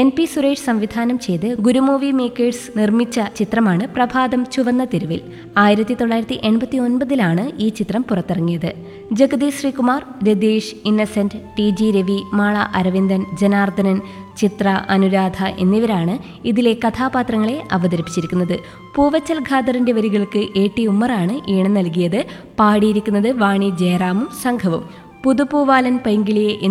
NP Suresh സംവിധാനം ചെയ്ത് ഗുരുമൂവി makers നിർമ്മിച്ച ചിത്രമാണ് പ്രഭാതം ചുവന്ന തെരുവിൽ. 1989 ഈ ചിത്രം പുറത്തിറങ്ങിയത്. ജഗതി ശ്രീകുമാർ, രതീഷ്, ഇന്നസെന്റ്, TG രവി, മാള അരവിന്ദൻ, ജനാർദ്ദനൻ, ചിത്ര, അനുരാധ എന്നിവരാണ് ഇതിലെ കഥാപാത്രങ്ങളെ അവതരിപ്പിച്ചിരിക്കുന്നത്. പൂവച്ചൽ ഖാദറിന്റെ വരികൾക്ക് AT ഉമ്മറാണ് ഈണം നൽകിയത്. പാടിയിരിക്കുന്നത് വാണി ജയറാമും സംഘവും. പുതുപൂവാലൻ പൈങ്കിളിയെ